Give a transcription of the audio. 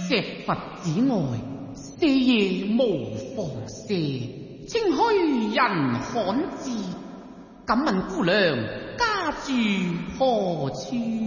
石佛之外，舍夜無妨舍，清虛人罕至。敢問姑娘家住何處？